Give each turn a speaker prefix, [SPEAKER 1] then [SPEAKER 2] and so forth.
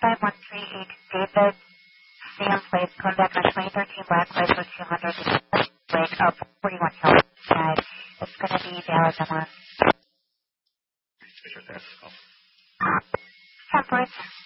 [SPEAKER 1] 5138 David, Sam Place, going back on 2013 Black Light for 200, Lake of 41 Hill. It's going to be Dallas Emma. Temperate.